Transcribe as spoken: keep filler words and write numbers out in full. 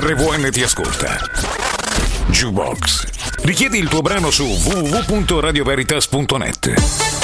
R V N ti ascolta. Jukebox. Richiedi il tuo brano su w w w punto radio veritas punto net.